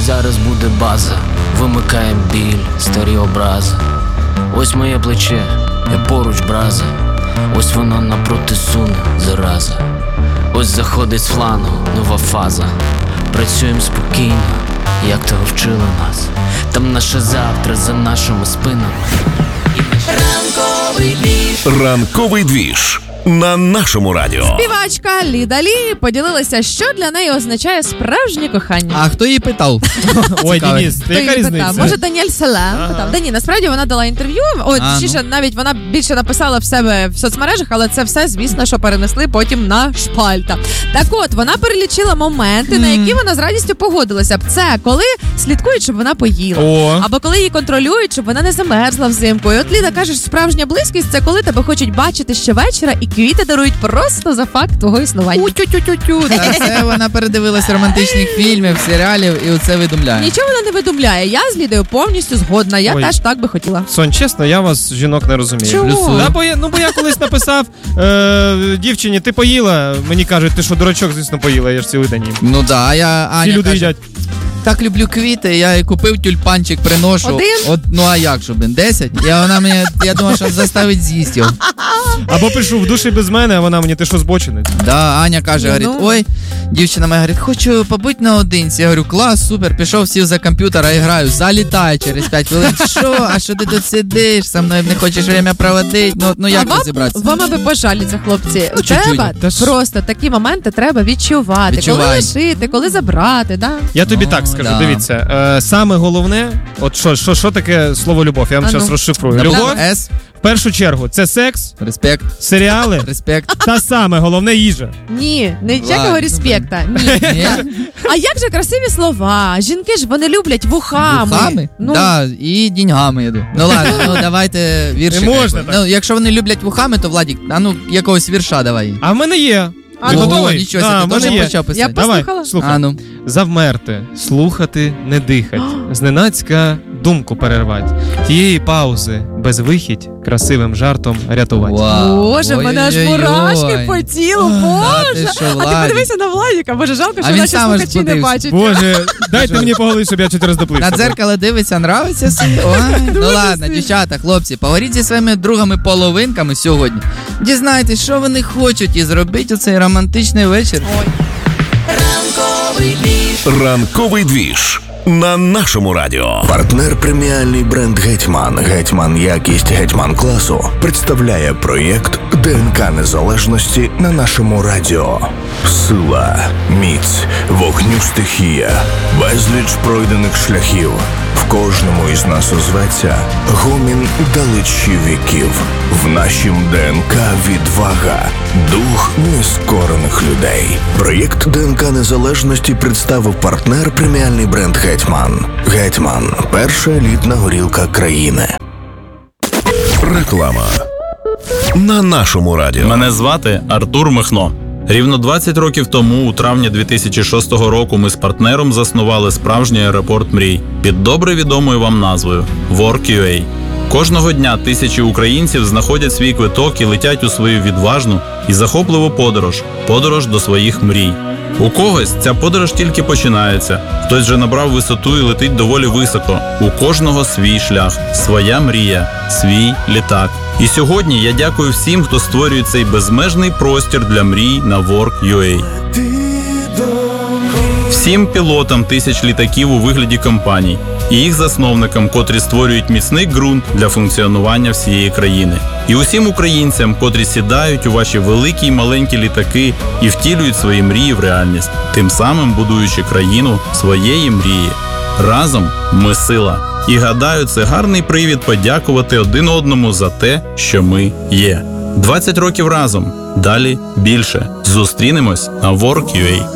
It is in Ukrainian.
зараз буде база. Вимикаєм біль, старі образи. Ось моє плече, я поруч браза. Ось воно напроти суне, зараза. Ось заходить з флангу нова фаза. Працюємо спокійно, як того вчили нас. Там наше завтра за нашими спинами. Ранковий двіж. Ранковий двіж на нашому радіо. Співачка Ліда Лі поділилася, що для неї означає справжнє кохання. А хто її питав? Ой, Денис, Хто яка її різниця? питав? Може, Даніель Селем питав? Да ні, насправді вона дала інтерв'ю. Точніше, навіть вона більше написала в себе в соцмережах, але це все, звісно, що перенесли потім на шпальта. Так от, вона перелічила моменти, на які вона з радістю погодилася б. Це коли слідкують, щоб вона поїла. О. Або коли її контролюють, щоб вона не замерзла взимку. І от Ліда каже, що справжня близькість – це коли тебе хочуть бачити щовечора і квіти дарують просто за факт твого існування. Тю-тю-тю-тю. Та це вона передивилась романтичних фільмів, серіалів і оце видумляє. Нічого вона не видумляє. Я з Лідою повністю згодна. Я Ой. теж так би хотіла. Сон, чесно, я вас, жінок, не розумію. Чого? Плюсую. Да, бо я колись написав дівчині, ти поїла? Мені кажуть, ти що, дурачок, звісно, поїла, я ж цілий день їм. Ну да, я Всі Аня люди каже, їдять. так люблю квіти, я і купив тюльпанчик, приношу. Один? Ну а як же, 10? Я думав, що заставить з'їсти його. Або пишу, в душі без мене, а вона мені, ти що, збочений? Да, Аня каже, говорить, ой, дівчина моя говорить, хочу побути наодинці. Я говорю, клас, супер, пішов, сів за комп'ютер, а граю, залітаю через 5 хвилин. Що? А що ти тут сидиш? Со мною не хочеш время проводити? Ну як розібратися? Вам аби пожаліться, хлопці. Чуть-чуть. Треба Та ж- просто такі моменти треба відчувати. Коли Відчувай. лишити, коли забрати, да? Я тобі Ну, так скажу, да. дивіться, саме головне, от що таке слово любов, я вам А ну. зараз розшифрую. На Любов, букву С, в першу чергу, це секс, респект, серіали, респект. та саме головне їжа. Ні, ніякого Ладно, респекта. Ні. Ні? А як же красиві слова? Жінки ж вони люблять вухами. Вухами? Ну, Да, і деньгами йду. Ну ладно, ну давайте віршик. Не можна якби. так. Ну, якщо вони люблять вухами, то Владік, а ну якогось вірша давай. А в мене є. А Ти ну. готовий? Нічого Да, себе, в мене ти є. теж почав писати. Я Давай, послухала. слухай. А ну. Завмерти, слухати, не дихать, зненацька думку перервать, тієї паузи, безвихідь, красивим жартом рятувать. Вау. Боже, в мене аж Ой-ой-ой. мурашки по тілу, Та Боже. ти що, А ти Владик? подивися на Владіка, Боже, жалко, А що він наші сам аж слухачі не збудився. бачать. Боже, дайте мені по голові, щоб я 4 рази доплив. На дзеркало дивиться, нравиться собі? Ой, ну ладно, дівчата, хлопці, поговоріть зі своїми другами-половинками сьогодні. Дізнайтесь, що вони хочуть, і зробіть у цей романтичний вечір. Ранковий двіж на нашому радіо. Партнер преміальний бренд «Гетьман». «Гетьман» якість «Гетьман» класу представляє проєкт ДНК Незалежності на нашому радіо. Сила, міць, вогню стихія, безліч пройдених шляхів. В кожному із нас озветься гомін далечі віків. В нашім ДНК відвага, дух нескорених людей. Проєкт ДНК Незалежності представив партнер преміальний бренд «Гетьман». «Гетьман» – перша елітна горілка країни. Реклама на нашому радіо. Мене звати Артур Михно. Рівно 20 років тому, у травні 2006 року, ми з партнером заснували справжній аеропорт мрій під добре відомою вам назвою Work.ua. Кожного дня тисячі українців знаходять свій квиток і летять у свою відважну і захопливу подорож до своїх мрій. У когось ця подорож тільки починається, хтось вже набрав висоту і летить доволі високо. У кожного свій шлях, своя мрія, свій літак. І сьогодні я дякую всім, хто створює цей безмежний простір для мрій на Work.ua. Всім пілотам тисяч літаків у вигляді компаній і їх засновникам, котрі створюють міцний ґрунт для функціонування всієї країни. І усім українцям, котрі сідають у ваші великі й маленькі літаки і втілюють свої мрії в реальність, тим самим будуючи країну своєї мрії. Разом ми сила. І гадаю, це гарний привід подякувати один одному за те, що ми є. 20 років разом. Далі більше. Зустрінемось на Work.ua.